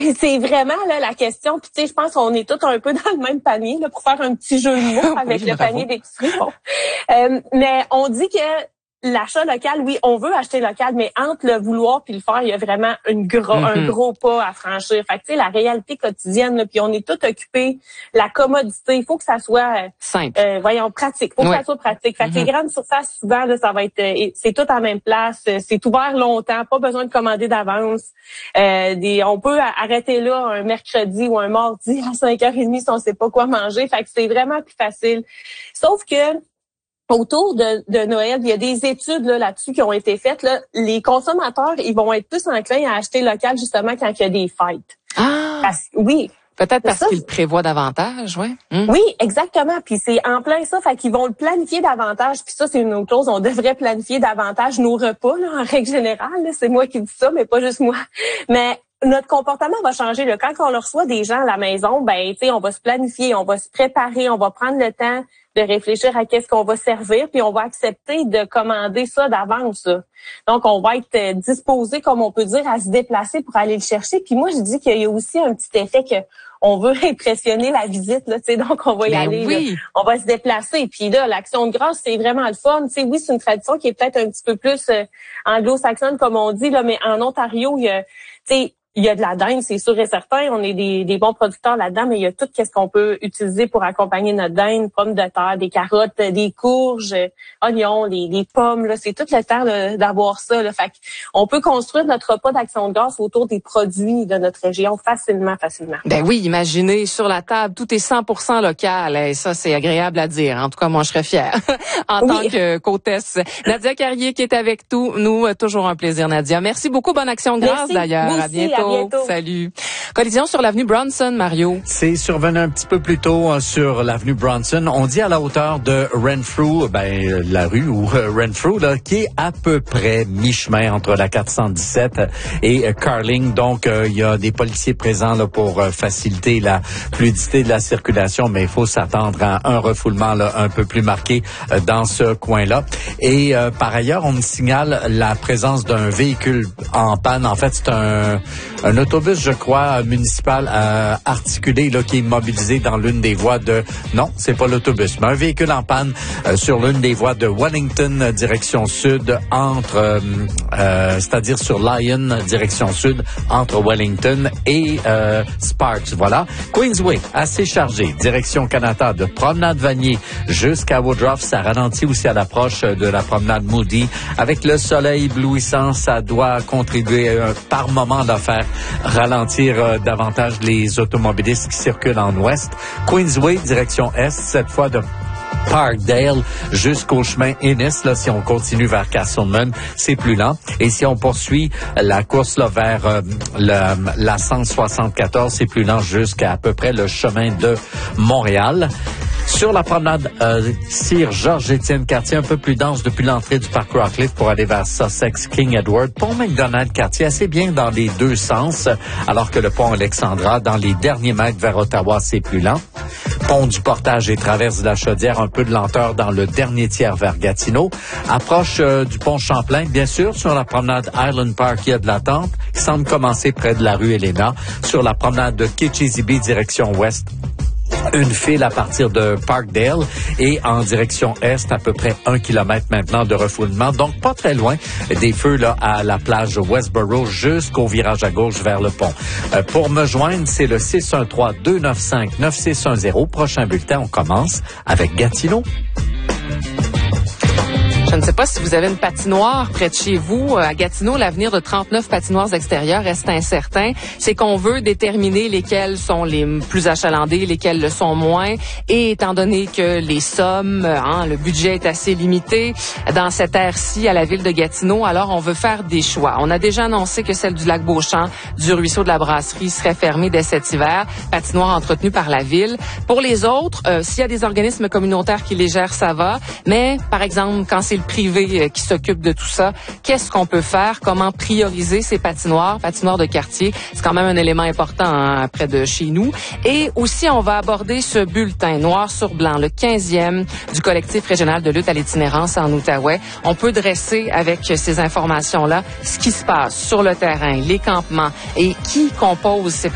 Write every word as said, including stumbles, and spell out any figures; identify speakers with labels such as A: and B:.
A: C'est vraiment là la question. Puis tu sais, je pense qu'on est tous un peu dans le même panier là, pour faire un petit jeu de mots avec oui, le bravo. Panier d'épicerie. Bon. Euh, mais on dit que l'achat local, oui, on veut acheter local, mais entre le vouloir puis le faire, il y a vraiment une gros, mm-hmm. un gros pas à franchir. Fait que tu sais, la réalité quotidienne, là, puis on est tous occupés. La commodité, il faut que ça soit
B: simple.
A: Euh, voyons, pratique. Il faut ouais. que ça soit pratique. Fait que mm-hmm. les grandes surfaces, souvent, là, ça va être, euh, c'est tout en même place, c'est ouvert longtemps, pas besoin de commander d'avance. Euh, des, on peut arrêter là un mercredi ou un mardi à cinq heures trente si on sait pas quoi manger. Fait que c'est vraiment plus facile. Sauf que autour de, de Noël, il y a des études là, là-dessus qui ont été faites. Là. Les consommateurs, ils vont être plus enclins à acheter local justement quand il y a des fêtes.
B: Ah!
A: Parce, oui.
B: Peut-être parce qu'ils prévoient davantage, oui.
A: Mmh. Oui, exactement. Puis c'est en plein ça, fait qu'ils vont le planifier davantage. Puis ça, c'est une autre chose. On devrait planifier davantage nos repas, là, en règle générale. C'est moi qui dis ça, mais pas juste moi. Mais notre comportement va changer. Là. Quand on reçoit des gens à la maison, ben, tu sais, on va se planifier, on va se préparer, on va prendre le temps de réfléchir à qu'est-ce qu'on va servir, puis on va accepter de commander ça d'avance. Donc, on va être disposé, comme on peut dire, à se déplacer pour aller le chercher. Puis moi, je dis qu'il y a aussi un petit effet que on veut impressionner la visite, là, tu sais, donc on va y
B: ben
A: aller,
B: oui.
A: là, on va se déplacer. Puis là, l'action de grâce, c'est vraiment le fun. Tu sais, oui, c'est une tradition qui est peut-être un petit peu plus euh, anglo-saxonne, comme on dit, là, mais en Ontario, il y a, tu sais, il y a de la dinde, c'est sûr et certain. On est des, des bons producteurs là-dedans, mais il y a tout ce qu'on peut utiliser pour accompagner notre dinde, pommes de terre, des carottes, des courges, oignons, les, les pommes. Là, c'est tout le temps là, d'avoir ça. Là. Fait on peut construire notre repas d'action de grâce autour des produits de notre région facilement, facilement.
B: Ben oui, imaginez sur la table, tout est cent pour cent local. Et ça, c'est agréable à dire. En tout cas, moi, je serais fière en oui. tant que qu'hôtesse. Nadia Carrier qui est avec tout, nous, toujours un plaisir, Nadia. Merci beaucoup. Bonne action de grâce d'ailleurs. À bientôt.
A: À bientôt.
B: Salut. Collision sur l'avenue Bronson, Mario.
C: C'est survenu un petit peu plus tôt sur l'avenue Bronson. On dit à la hauteur de Renfrew, ben la rue ou Renfrew, là, qui est à peu près mi-chemin entre la quatre cent dix-sept et Carling. Donc, il euh, y a des policiers présents là pour euh, faciliter la fluidité de la circulation, mais il faut s'attendre à un refoulement là un peu plus marqué euh, dans ce coin-là. Et euh, par ailleurs, on me signale la présence d'un véhicule en panne. En fait, c'est un Un autobus, je crois, municipal euh, articulé là qui est mobilisé dans l'une des voies de... Non, c'est pas l'autobus, mais un véhicule en panne euh, sur l'une des voies de Wellington, direction sud, entre... Euh, euh, c'est-à-dire sur Lyon, direction sud, entre Wellington et euh, Sparks, voilà. Queensway, assez chargé, direction Canada, de Promenade Vanier jusqu'à Woodruff. Ça ralentit aussi à l'approche de la Promenade Moody. Avec le soleil éblouissant, ça doit contribuer euh, par moment à faire ralentir euh, davantage les automobilistes qui circulent en ouest. Queensway, direction est, cette fois de Parkdale jusqu'au chemin Ennis. Là, si on continue vers Castleman, c'est plus lent. Et si on poursuit la course là, vers euh, le, la cent soixante-quatorze, c'est plus lent jusqu'à à peu près le chemin de Montréal. Sur la promenade euh, Sir Georges-Étienne Cartier, un peu plus dense depuis l'entrée du parc Rockcliffe pour aller vers Sussex, King Edward. Pont McDonald Cartier, assez bien dans les deux sens, alors que le pont Alexandra, dans les derniers mètres vers Ottawa, c'est plus lent. Pont du Portage et traverse de la Chaudière, un peu de lenteur dans le dernier tiers vers Gatineau. Approche euh, du pont Champlain, bien sûr. Sur la promenade Highland Park, il y a de l'attente qui semble commencer près de la rue Elena. Sur la promenade de Kitchissippi, direction ouest, une file à partir de Parkdale et en direction est, à peu près un kilomètre maintenant de refoulement. Donc, pas très loin des feux là à la plage Westboro jusqu'au virage à gauche vers le pont. Euh, pour me joindre, c'est le six un trois, deux neuf cinq, neuf six un zéro. Prochain bulletin, on commence avec Gatineau.
B: Je ne sais pas si vous avez une patinoire près de chez vous. À Gatineau, l'avenir de trente-neuf patinoires extérieures reste incertain. C'est qu'on veut déterminer lesquelles sont les plus achalandées, lesquelles le sont moins. Et étant donné que les sommes, hein, le budget est assez limité dans cette aire-ci à la ville de Gatineau, alors on veut faire des choix. On a déjà annoncé que celle du lac Beauchamp, du ruisseau de la Brasserie serait fermée dès cet hiver. Patinoire entretenue par la ville. Pour les autres, euh, s'il y a des organismes communautaires qui les gèrent, ça va. Mais, par exemple, quand c'est privé qui s'occupe de tout ça. Qu'est-ce qu'on peut faire? Comment prioriser ces patinoires? Patinoires de quartier, c'est quand même un élément important hein, près de chez nous. Et aussi, on va aborder ce bulletin noir sur blanc, le quinzième du collectif régional de lutte à l'itinérance en Outaouais. On peut dresser avec ces informations-là ce qui se passe sur le terrain, les campements et qui compose ces